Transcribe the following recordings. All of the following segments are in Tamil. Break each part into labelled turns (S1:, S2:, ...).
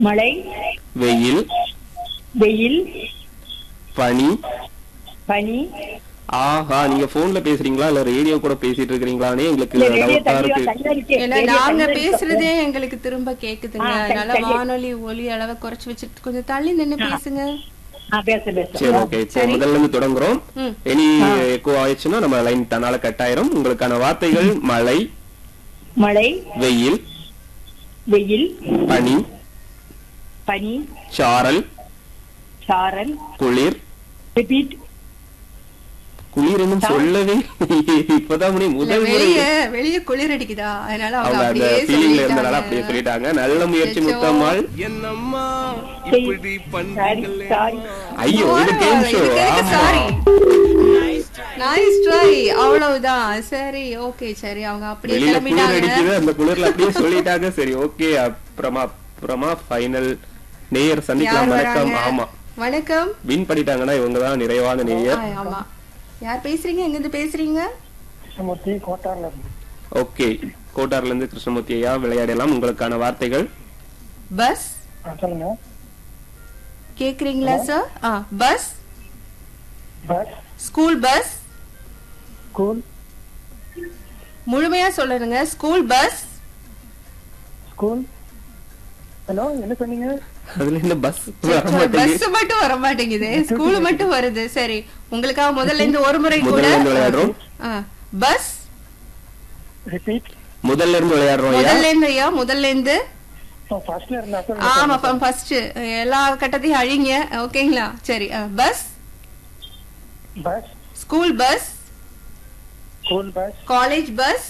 S1: மழை,
S2: வெயில்,
S1: வெயில்,
S2: பனி.
S1: பனி.
S2: ஆஹா, நீங்க போன்ல பேசுறீங்களா இல்ல ரேடியோ கூட பேசிட்டு இருக்கீங்களானே எங்களுக்கு
S1: இல்ல, வெளிய
S2: டவுட்டா
S1: தள்ளி
S2: இருக்கு.
S1: தள்ளி இருக்கு.
S3: ஏன்னா
S1: வெளிய
S3: நாங்க
S1: தள்ளி இருக்கு.
S3: பேசுறதே எங்களுக்கு திரும்ப கேக்குதுங்க. அதனால
S1: தள்ளி.
S3: வானொலி ஒலி அளவை குறைச்சு வச்சுட்டு கொஞ்சம் தள்ளி நின்னு பேசுங்க.
S1: பேசு.
S2: சரி, ஓகே. இப்போ முதல்ல இருந்து தொடங்குறோம்.
S3: ம்.
S2: எனி எக்கோ ஆயிடுச்சுன்னா நம்ம லைன் தன்னால கட் ஆயிரும். உங்களுக்கான வார்த்தைகள் மழை,
S1: மழை,
S2: வெயில்,
S1: வெயில்,
S2: பனி,
S1: பனி,
S2: சாரல்,
S1: சாரல்,
S2: குளிர்.
S1: ரிப்பீட்.
S2: குளிர் இன்னும் சொல்லவே இப்பதான் முதல் முறை
S3: வெளிய குளிர் அடிக்குதா, அதனால அவங்க
S2: அவங்க அந்த
S3: அப்படியே
S2: ஃபீலிங்ல இருந்தனால
S3: சொல்லிட்டாங்க.
S2: அப்படியே சொல்லிட்டாங்க. நல்ல முயற்சி முத்தம்மாள்.
S4: என்னம்மா
S1: சரி,
S4: இப்படி
S1: சாரி,
S4: பண்றீங்களே
S1: சாரி.
S2: ஐயோ, இது game show.
S3: Sorry, nice try, அவ்வளவுதான். சரி, ஓகே, சரி, அவங்க அப்படியே
S2: வெளியில குளிர்
S3: கிளம்பிட்டாங்க.
S2: அடிக்குது, அந்த குளிர்ல அப்படியே சொல்லிட்டாங்க. சரி, ஓகே. அப்புறமா ஃபைனல் நேயர் சந்திக்கலாம்.
S3: யார்
S2: வணக்கம்.
S3: வராங்க?
S2: ஆமா,
S3: வணக்கம்.
S2: வின் பண்ணிட்டாங்கன்னா இவங்கதான் நிறைவான நேயர்.
S3: ஆமா, யார் பேசுறீங்க, எங்க இருந்து பேசுறீங்க?
S1: கிருஷ்ணமூர்த்தி, கோட்டார்ல இருந்து.
S2: ஓகே, கோட்டார்ல இருந்து கிருஷ்ணமூர்த்தி ஐயா விளையாடலாம். உங்களுக்கான வார்த்தைகள்
S3: பஸ்.
S1: சொல்லுங்க.
S3: கேக்குறீங்களா sir? Bus,
S1: bus,
S3: school bus.
S1: School,
S3: முழுமையா சொல்லணுங்க. School bus.
S1: ஸ்கூல். ஹலோ, என்ன சொன்னீங்க?
S2: அதுல இந்த பஸ்
S3: பஸ் மட்டும் வர மாட்டேங்குது, ஸ்கூல் மட்டும் வருது. சரி, உங்களுக்காக முதல்ல இருந்து ஒரு முறை கூட
S2: முதல்ல இருந்து விளையாடுறோம்.
S3: பஸ்.
S1: ரிப்பீட்.
S2: முதல்ல இருந்து விளையாடுறோம் ஐயா.
S3: முதல்ல இருந்து ஐயா, முதல்ல இருந்து.
S1: ஃபர்ஸ்ட்ல இருந்தா
S3: ஆமா, ஃபர்ஸ்ட் எல்லா கட்டத்தையும் அழிங்க. ஓகேங்களா? சரி, bus,
S1: bus,
S3: school bus,
S1: school bus,
S3: college bus,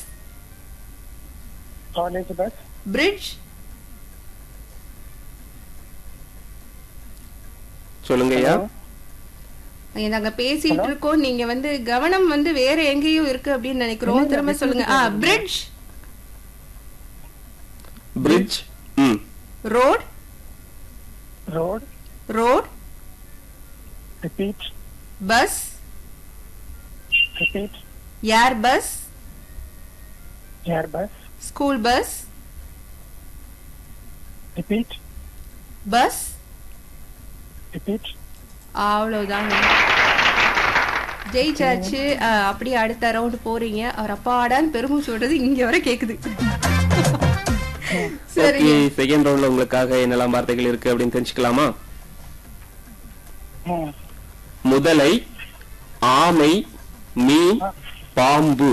S1: college bus,
S3: bridge.
S2: சொல்லுங்க ஐயா.
S3: நாங்க பேசிட்டு இருக்கோம், நீங்க கவனம் வேற எங்கேயும் இருக்கு அப்படின்னு நினைக்கிறோம். திரும்ப சொல்லுங்க. Bridge,
S2: bridge.
S3: Road,
S1: road,
S3: road,
S1: repeat,
S3: bus,
S1: repeat,
S3: ஏர் பஸ்,
S1: ஏர் bus,
S3: school bus,
S1: repeat,
S3: bus.
S1: Repeat.
S3: அவ்வளவுதாங்க, ஜெயிச்சாச்சு. அப்படியே அடுத்த ரவுண்ட் போறீங்க. அவர் அப்பாடான்னு பெருமூச்சு விடுறது இங்க வரை கேக்குது. சரி,
S2: ஓகே, செகண்ட் ரவுண்ட்ல உங்களுக்காக என்னெல்லாம் வார்த்தைகள் இருக்கு அப்படின்னு தெரிஞ்சுக்கலாமா? முதலை, ஆமை, மீன், பாம்பு.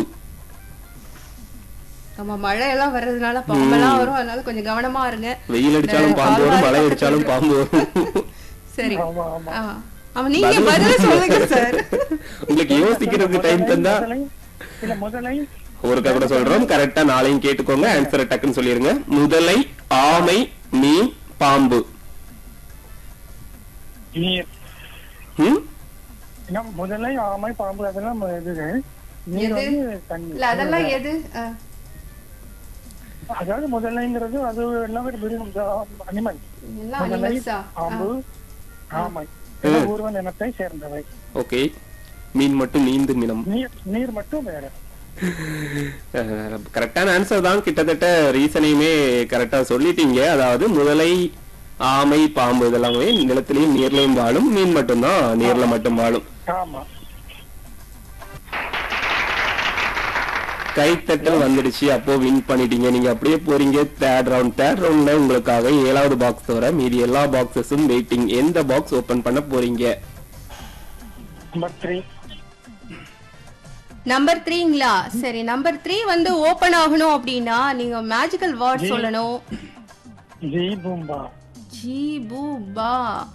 S3: நம்ம மழை எல்லாம் வர்றதுனால பாம்பெல்லாம் வரும், அதனால கொஞ்சம் கவனமா இருங்க.
S2: வெயில் அடிச்சாலும் பாம்பு வரும், மழை அடிச்சாலும் பாம்பு வரும்.
S3: சரி, நீங்க பதில சொல்லுங்க சார்.
S2: உங்களுக்கு யோசிக்கிறதுக்கு டைம் தந்தா
S1: இல்ல, முதலை.
S2: ஒருக்கா கூட சொல்றோம், கரெக்டா நாளையும் கேட்டுக்கோங்க. ஆன்சரை டக்குன்னு சொல்லிருங்க. முதலை, ஆமை, மீன், பாம்பு.
S1: நீர். முதலை, ஆமை, பாம்பு அதெல்லாம் இது. நீர் தண்ணி.
S3: இல்ல, அதெல்லாம் எது?
S1: அதாவது முதலைங்கிறது அது எல்லாமே அனிமல்.
S3: எல்லாம்
S1: முதலை,
S3: அனிமல்ஸா?
S1: பாம்பு, ஆமை ஊர்வன இனத்தை சேர்ந்தவை.
S2: ஓகே, மீன் மட்டும் நீந்து மினம்.
S1: நீர் மட்டும் வேற.
S2: கரெக்டான ஆன்சர் தான். கிட்டத்தட்ட ரீசனையுமே கரெக்டா சொல்லிட்டீங்க. அதாவது முதலை, ஆமை, பாம்பு இதெல்லாமே நிலத்திலையும் நீர்லயும் வாழும். மீன் மட்டும்தான் நீர்ல மட்டும் வாழும்.
S1: ஆமா.
S2: கைத்தட்டல் வந்துடுச்சு, அப்போ வின் பண்ணிட்டீங்க. நீங்க அப்படியே போறீங்க தேர்ட் ரவுண்ட்ல உங்களுக்காக 7வது பாக்ஸ் தவிர மீதி எல்லா பாக்ஸஸும் வெயிட்டிங். எந்த பாக்ஸ் ஓபன் பண்ண போறீங்க?
S3: நம்பர் 3ங்களா? சரி, நம்பர் 3 ஓபன் ஆகணும் அப்படின்னா நீங்க மேஜிக்கல் வேர்ட் சொல்லணும்.
S1: ஜீபூம்பா.
S3: ஜீபூபா.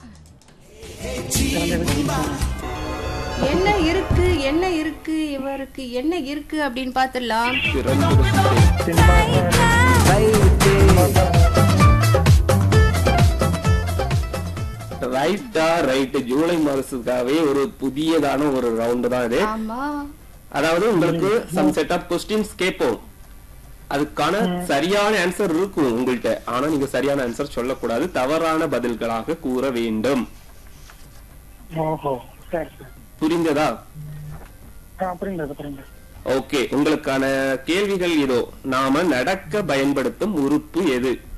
S3: என்ன இருக்கு, என்ன இருக்கு, இவருக்கு என்ன இருக்கு அப்படின்னு பாத்துடலாம்.
S2: ரைட்டா? ரைட். ஜூலை மாதத்துக்காகவே ஒரு புதியதான ஒரு ரவுண்ட் தான் இது. அதாவது உங்களுக்கு சம் செட் ஆஃப் क्वेश्चंस கேட்போம். அதுக்கான சரியான ஆன்சர் இருக்கும் உங்கள்கிட்ட. ஆனா நீங்க சரியான ஆன்சர் சொல்லக்கூடாது, தவறான பதில்களாக கூற வேண்டும். புரிந்ததா? ஓகே, உங்களுக்கான கேள்விகள் இதோ. நாம நடக்க பயன்படுத்தும் உறுப்பு எது?